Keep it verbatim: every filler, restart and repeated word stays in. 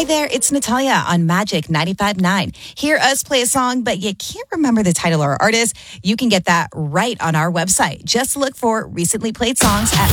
Hi there, it's Natalia on Magic ninety-five point nine. Hear us play a song, but you can't remember the title or artist? You can get that right on our website. Just look for recently played songs at